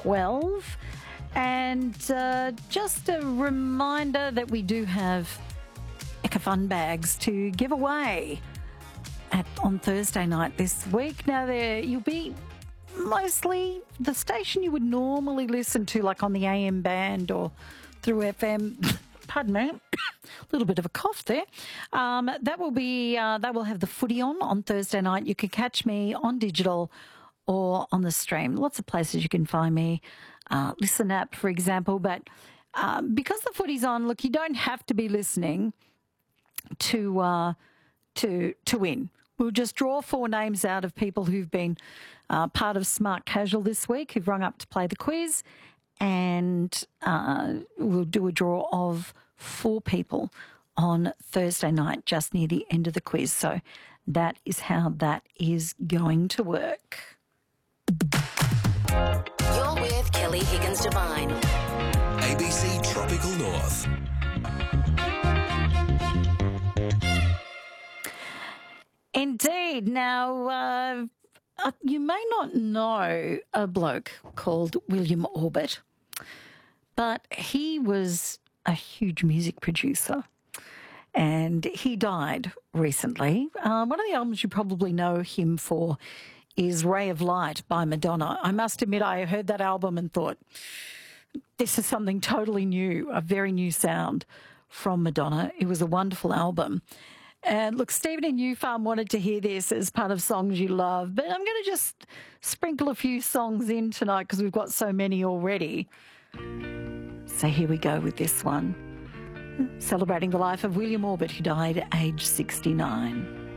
12. And just a reminder that we do have Eka Fun bags to give away on Thursday night this week. Now, you'll be mostly the station you would normally listen to, like on the AM band or through FM. Pardon me, a little bit of a cough there. That will have the footy on Thursday night. You can catch me on digital or on the stream. Lots of places you can find me. Listen app, for example. But because the footy's on, look, you don't have to be listening to win. We'll just draw 4 names out of people who've been part of Smart Casual this week, who've rung up to play the quiz, and we'll do a draw of 4 people on Thursday night, just near the end of the quiz. So that is how that is going to work. You're with Kelly Higgins Devine. ABC Tropical North. Indeed. Now, you may not know a bloke called William Orbit, but he was a huge music producer and he died recently. One of the albums you probably know him for is Ray of Light by Madonna. I must admit, I heard that album and thought, this is something totally new, a very new sound from Madonna. It was a wonderful album. And look, Stephen in New Farm wanted to hear this as part of Songs You Love, but I'm going to just sprinkle a few songs in tonight because we've got so many already. So here we go with this one, celebrating the life of William Orbit, who died at age 69.